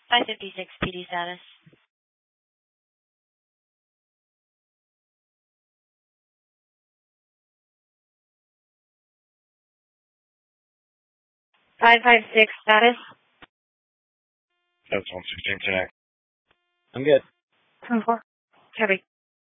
556 PD status. 556 status. That's 116 Connect. I'm good. 10-4. Copy.